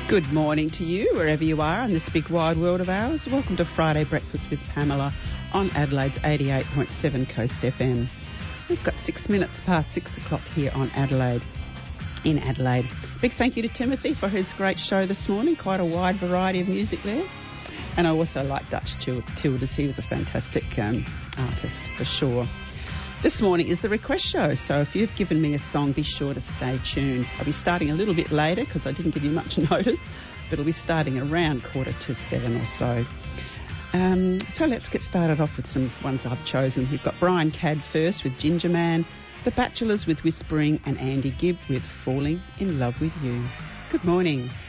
Good morning to you, wherever you are in this big wide world of ours. Welcome to Friday Breakfast with Pamela on Adelaide's 88.7 Coast FM. We've got 6 minutes past 6 o'clock here in Adelaide. Big thank you to Timothy for his great show this morning. Quite a wide variety of music there. And I also like Dutch Tildes. He was a fantastic artist for sure. This morning is the request show, so if you've given me a song, be sure to stay tuned. I'll be starting a little bit later because I didn't give you much notice, but it'll be starting around 6:45 or so. So let's get started off with some ones I've chosen. We've got Brian Cadd first with Ginger Man, The Bachelors with Whispering, and Andy Gibb with Falling in Love with You. Good morning.